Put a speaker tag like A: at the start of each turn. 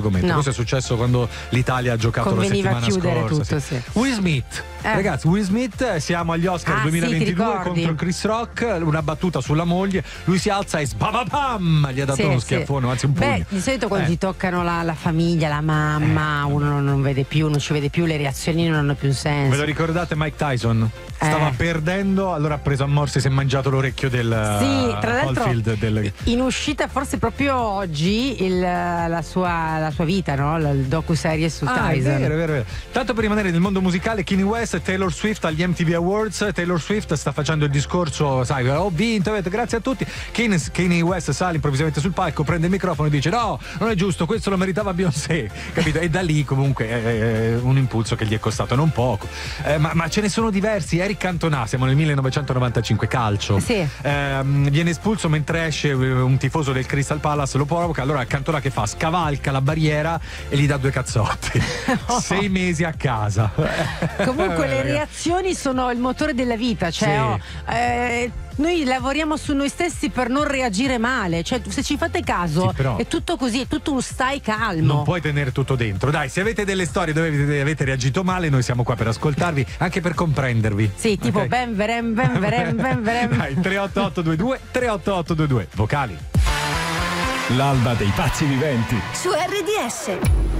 A: argomento.
B: No.
A: Questo è successo quando l'Italia ha giocato
B: Conveniva
A: la settimana
B: chiudere
A: scorsa.
B: tutto, sì.
A: Will Smith. Ragazzi, Will Smith, siamo agli Oscar
B: Ah, sì, ti
A: 2022
B: ricordi?
A: contro Chris Rock, una battuta sulla moglie, lui si alza e sbababam, gli ha dato
B: Sì,
A: uno
B: sì.
A: schiaffone, anzi un pugno.
B: Beh, di solito quando ti toccano la famiglia, la mamma, uno non vede più, non ci vede più, le reazioni non hanno più senso.
A: Ve lo ricordate Mike Tyson? Stava perdendo, allora ha preso a morsi, si è mangiato l'orecchio del
B: Sì, tra l'altro
A: Holyfield
B: in uscita forse proprio oggi la sua vita, no? Il docuserie su Tyson.
A: È vero. Tanto per rimanere nel mondo musicale, Kanye West e Taylor Swift agli MTV Awards. Taylor Swift sta facendo il discorso, sai, ho vinto, grazie a tutti. Kanye West sale improvvisamente sul palco, prende il microfono e dice no, non è giusto, questo lo meritava Beyoncé, capito? E da lì comunque è un impulso che gli è costato non poco. Ma ce ne sono diversi. Eric Cantona, siamo nel 1995, calcio.
B: Sì.
A: Viene espulso mentre esce un tifoso del Crystal Palace, lo provoca, allora Cantona che fa? Scavalca la barriera e gli dà 2 cazzotti. 6 mesi a casa.
B: Comunque le reazioni sono il motore della vita, cioè
A: Sì.
B: noi lavoriamo su noi stessi per non reagire male, cioè se ci fate caso
A: Sì, però
B: è tutto così, è tutto un stai calmo.
A: non puoi tenere tutto dentro. Dai, se avete delle storie dove avete reagito male, noi siamo qua per ascoltarvi, anche per comprendervi.
B: Sì, tipo
A: Ok?
B: ben verem.
A: Dai, 38822 38822 vocali.
C: L'alba dei pazzi viventi.
D: Su RDS.